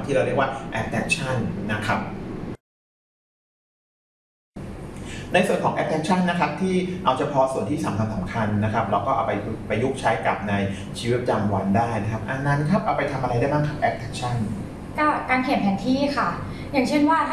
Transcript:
ที่เราเรียกว่า attraction นะครับในส่วนของ attraction นะครับที่เอาเฉพาะส่วนที่สำคัญนะครับเราก็เอาไปประยุกต์ใช้กับในชีวิตประจำวันได้นะครับอันนั้นครับเอาไปทำอะไรได้บ้างครับ attraction ก็การเขียนแผนที่ค่ะอย่างเช่นว่า